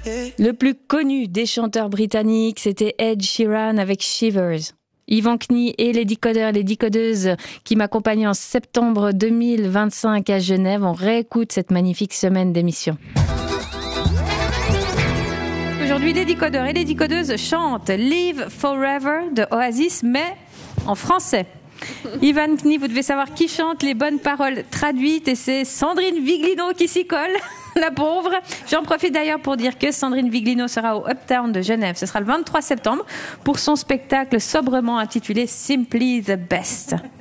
Le plus connu des chanteurs britanniques, c'était Ed Sheeran avec Shivers. Yvan Knie et les décodeurs, les décodeuses qui m'accompagnent en septembre 2025 à Genève. On réécoute cette magnifique semaine d'émission. Aujourd'hui, les décodeurs et les décodeuses chantent Live Forever de Oasis, mais en français. Yvan Knie, vous devez savoir qui chante les bonnes paroles traduites et c'est Sandrine Viglino qui s'y colle, la pauvre. J'en profite d'ailleurs pour dire que Sandrine Viglino sera au Uptown de Genève. Ce sera le 23 septembre pour son spectacle sobrement intitulé Simply the Best.